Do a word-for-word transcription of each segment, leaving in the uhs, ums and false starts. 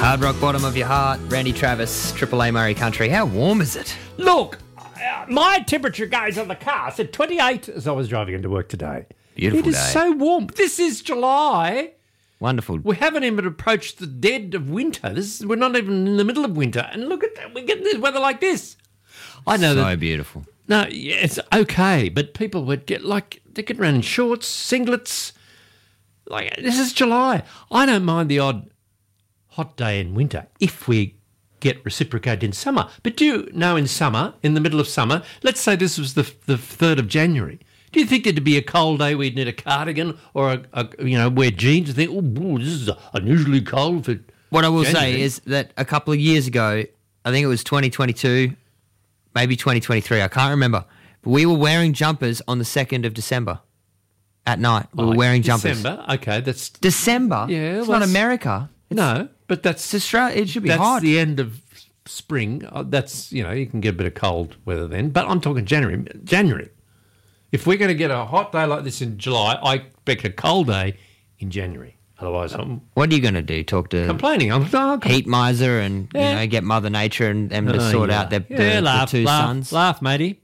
Hard rock bottom of your heart, Randy Travis, Triple A Murray Country. How warm is it? Look, uh, my temperature gauge on the car said twenty-eight as I was driving into work today. Beautiful It is day. so warm. This is July. Wonderful. We haven't even approached the dead of winter. This is, we're not even in the middle of winter. And look at that. We're getting this weather like this. I know so that. beautiful. No, yeah, it's okay, but people would get like, they get around in shorts, singlets. Like, this is July. I don't mind the odd hot day in winter if we get reciprocated in summer. But do you know in summer, in the middle of summer, let's say this was the the third of January, do you think there'd be a cold day we'd need a cardigan or, a, a you know, wear jeans and think, oh, boy, this is unusually cold for What I will January. say is that a couple of years ago, I think it was twenty twenty-two, maybe twenty twenty-three, I can't remember, but we were wearing jumpers on the second of December at night. We were Like wearing jumpers. December, okay, that's... December? Yeah, It's well, not it's- America. It's, No, but that's... it's Australia. It should be That's hot. the end of spring. Uh, That's, you know, you can get a bit of cold weather then. But I'm talking January. January. If we're going to get a hot day like this in July, I expect a cold day in January. Otherwise, I'm What are you going to do? Talk to complaining. I'm oh, Heat Miser and Yeah. you know get Mother Nature and them to Oh, sort yeah. out their, yeah, the, the laugh, two laugh, sons. Laugh, matey.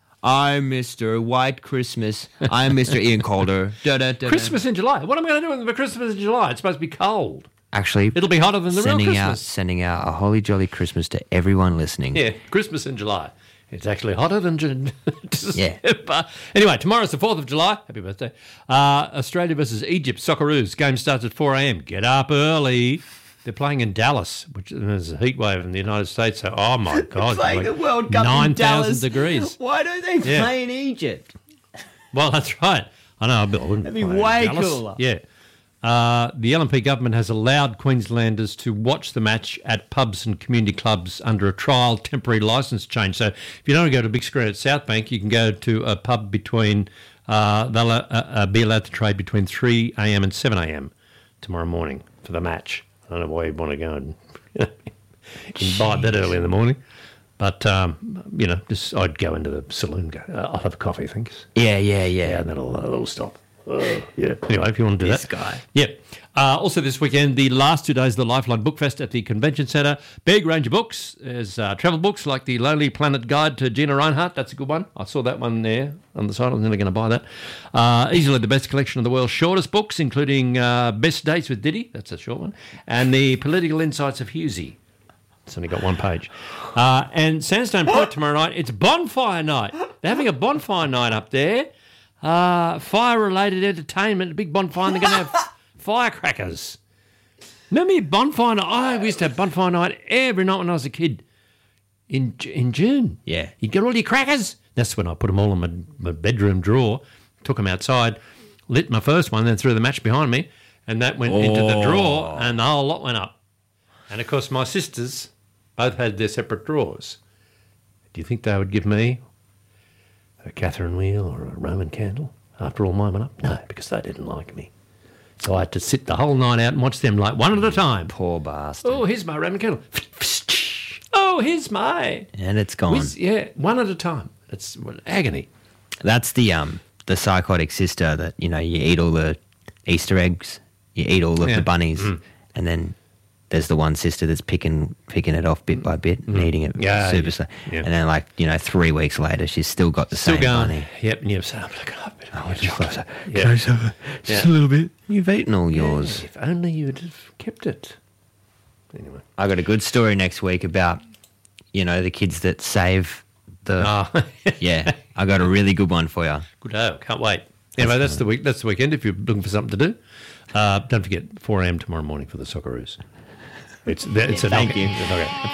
I'm Mister White Christmas. I'm Mister Ian Calder. Da, da, da, da. Christmas in July. What am I going to do with Christmas in July? It's supposed to be cold. Actually, It'll be hotter than the real sending out Christmas. sending out a holly jolly Christmas to everyone listening. Yeah, Christmas in July. It's actually hotter than June. December. Anyway, tomorrow's the fourth of July. Happy birthday. Uh, Australia versus Egypt, Socceroos. Game starts at four a.m. Get up early. They're playing in Dallas, which there's a heat wave in the United States. So, oh, my God. Playing the World Cup in nine Dallas. thousand degrees. Why don't they Yeah. play in Egypt? Well, that's right. I know. I wouldn't That'd be play in way Dallas. cooler. Yeah. Uh, the L N P government has allowed Queenslanders to watch the match at pubs and community clubs under a trial temporary licence change. So if you don't want to go to a big screen at South Bank, you can go to a pub between, uh, they'll uh, uh, be allowed to trade between three a.m. and seven a.m. tomorrow morning for the match. I don't know why you'd want to go and imbibe that early in the morning. But, um, you know, just I'd go into the saloon, go, uh, I'll have a coffee, thanks. Yeah, yeah, yeah. Yeah, and that'll, uh, that'll stop. Oh, yeah. Anyway, if you want to do This that. guy. Yeah. Uh, also this weekend, the last two days of the Lifeline Bookfest at the Convention Centre. Big range of books. There's uh, travel books like the Lonely Planet Guide to Gina Reinhardt. That's a good one. I saw that one there on the side. I'm nearly going to buy that. Uh, easily the best collection of the world's shortest books, including uh, Best Dates with Diddy. That's a short one. And the Political Insights of Husey. It's only got one page. Uh, and Sandstone Point tomorrow night, it's bonfire night. They're having a bonfire night up there. Uh, fire-related entertainment, a big bonfire, and they're going to have firecrackers. Remember your bonfire night? Oh, we used to have bonfire night every night when I was a kid in in June. Yeah. You get all your crackers. That's when I put them all in my, my bedroom drawer, took them outside, lit my first one, then threw the match behind me, and that went into the drawer, and the whole lot went up. And, of course, my sisters both had their separate drawers. Do you think they would give me a Catherine wheel or a Roman candle after all mine went up? No, because they didn't like me. So I had to sit the whole night out and watch them like one at a time. Poor bastard. Oh, here's my Roman candle. Oh, here's my... And it's gone. Whiz- yeah, one at a time. It's agony. That's the um the psychotic sister that, you know, you eat all the Easter eggs, you eat all of Yeah. the bunnies, Mm. and then there's the one sister that's picking picking it off bit by bit and eating it Mm. Yeah, super yeah. slow. Yeah. And then, like, you know, three weeks later, she's still got the Still same going. bunny. Yep, yep. So I'm like, oh, bit of just chocolate. Can Yeah. I just have a, just Yeah. a little bit? You've eaten all yours. Yeah, if only you'd have kept it. Anyway. I got a good story next week about, you know, the kids that save the. Oh, Yeah, I got a really good one for you. good. Oh, can't wait. Anyway, that's the week. That's the weekend. If you're looking for something to do, uh, don't forget four a.m. tomorrow morning for the Socceroos. It's it's a Thank knockout. you. It's a knockout.